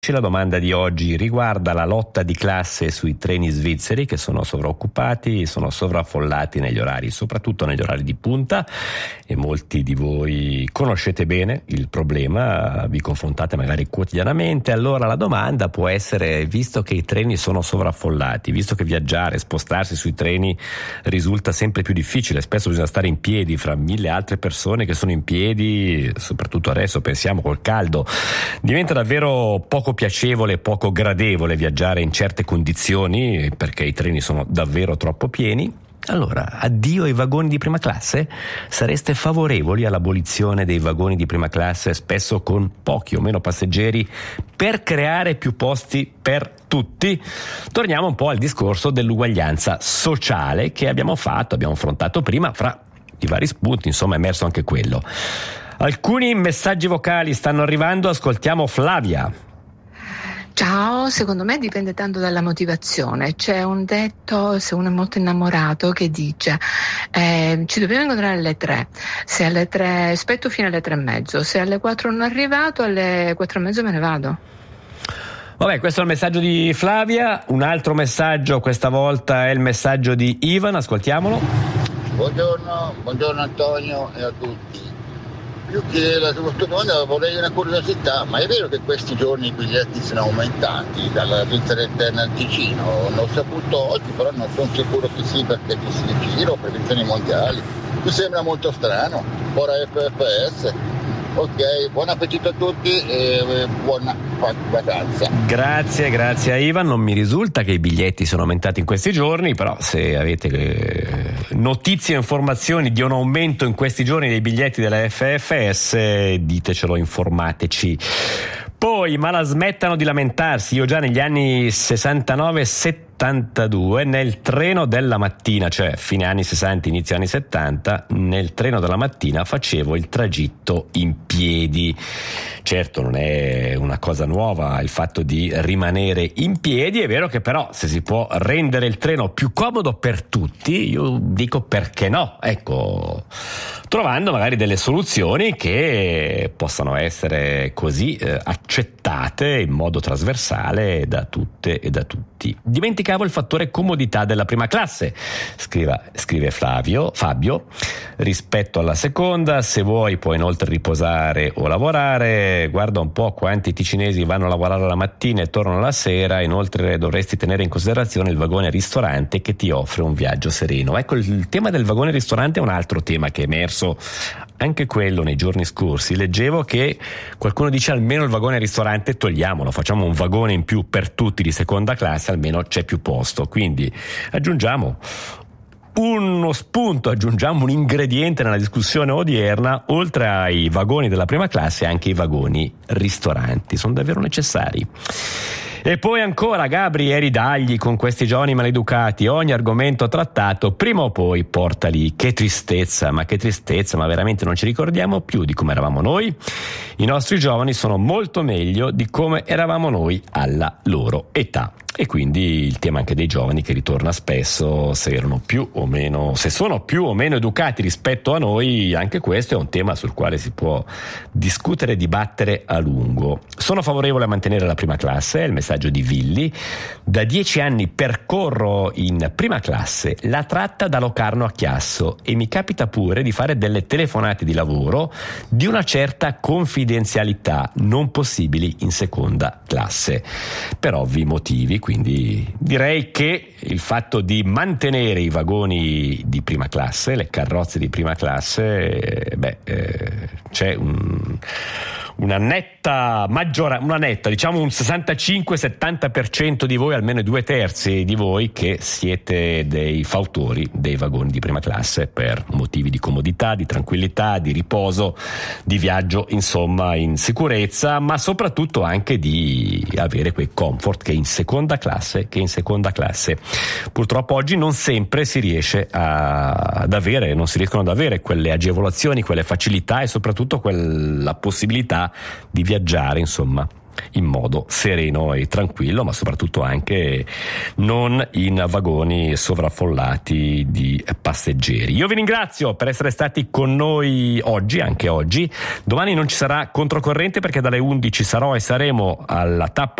La domanda di oggi riguarda la lotta di classe sui treni svizzeri che sono sovraoccupati, sono sovraffollati negli orari, soprattutto negli orari di punta, e molti di voi conoscete bene il problema, vi confrontate magari quotidianamente. Allora la domanda può essere: visto che i treni sono sovraffollati, visto che viaggiare, spostarsi sui treni risulta sempre più difficile, spesso bisogna stare in piedi fra mille altre persone che sono in piedi, soprattutto adesso pensiamo col caldo, diventa davvero poco piacevole, poco gradevole viaggiare in certe condizioni perché i treni sono davvero troppo pieni. Allora, addio ai vagoni di prima classe? Sareste favorevoli all'abolizione dei vagoni di prima classe, spesso con pochi o meno passeggeri, per creare più posti per tutti? Torniamo un po' al discorso dell'uguaglianza sociale che abbiamo affrontato prima. Fra i vari spunti, insomma, è emerso anche quello. Alcuni messaggi vocali stanno arrivando, ascoltiamo Flavia. Ciao, secondo me dipende tanto dalla motivazione. C'è un detto, se uno è molto innamorato, che dice ci dobbiamo incontrare alle 3, se alle 3 aspetto fino alle 3:30, se alle 4 non è arrivato, alle 4:30 me ne vado. Vabbè, questo è il messaggio di Flavia. Un altro messaggio, questa volta è il messaggio di Ivan, ascoltiamolo. Buongiorno Antonio e a tutti. Più che la tua domanda vorrei una curiosità, ma è vero che questi giorni i biglietti sono aumentati dalla Svizzera interna al Ticino? L'ho saputo oggi, però non sono sicuro che sì, perché ci sia il giro per le elezioni mondiali. Mi sembra molto strano, ora FFS. Ok, buon appetito a tutti e buona vacanza. Grazie a Ivan. Non mi risulta che i biglietti sono aumentati in questi giorni, però se avete notizie o informazioni di un aumento in questi giorni dei biglietti della FFS, ditecelo, informateci. Poi, ma la smettano di lamentarsi. Io già negli anni 69-72 nel treno della mattina, cioè fine anni 60, inizio anni 70, nel treno della mattina facevo il tragitto in piedi. Certo, non è una cosa nuova il fatto di rimanere in piedi, è vero che però se si può rendere il treno più comodo per tutti, io dico perché no, ecco, trovando magari delle soluzioni che possano essere così accettate in modo trasversale da tutte e da tutti. Dimenticavo il fattore comodità della prima classe, scrive Fabio, rispetto alla seconda. Se vuoi puoi inoltre riposare o lavorare. Guarda un po' quanti ticinesi vanno a lavorare la mattina e tornano la sera. Inoltre dovresti tenere in considerazione il vagone ristorante che ti offre un viaggio sereno. Ecco, il tema del vagone ristorante è un altro tema che è emerso anche quello nei giorni scorsi. Leggevo che qualcuno dice: almeno il vagone ristorante togliamolo, facciamo un vagone in più per tutti di seconda classe, almeno c'è più posto. Quindi aggiungiamo uno spunto, aggiungiamo un ingrediente nella discussione odierna: oltre ai vagoni della prima classe anche i vagoni ristoranti sono davvero necessari. E poi ancora, Gabri e ridagli con questi giovani maleducati, ogni argomento trattato prima o poi porta lì. Che tristezza, ma veramente non ci ricordiamo più di come eravamo noi. I nostri giovani sono molto meglio di come eravamo noi alla loro età. E quindi il tema anche dei giovani che ritorna spesso, se sono più o meno educati rispetto a noi. Anche questo è un tema sul quale si può discutere e dibattere a lungo. Sono favorevole a mantenere la prima classe, è il messaggio di Villi. Da 10 anni percorro in prima classe la tratta da Locarno a Chiasso e mi capita pure di fare delle telefonate di lavoro di una certa confidenzialità non possibili in seconda classe, per ovvi motivi. Quindi direi che il fatto di mantenere i vagoni di prima classe, le carrozze di prima classe, c'è una netta diciamo un 65-70% di voi, almeno 2/3 di voi, che siete dei fautori dei vagoni di prima classe per motivi di comodità, di tranquillità, di riposo, di viaggio, insomma, in sicurezza, ma soprattutto anche di avere quei comfort che in seconda classe purtroppo oggi non sempre si riesce non si riescono ad avere quelle agevolazioni, quelle facilità e soprattutto quella possibilità di viaggiare, insomma, in modo sereno e tranquillo, ma soprattutto anche non in vagoni sovraffollati di passeggeri. Io vi ringrazio per essere stati con noi anche oggi. Domani non ci sarà controcorrente perché dalle 11 sarò e saremo alla tappa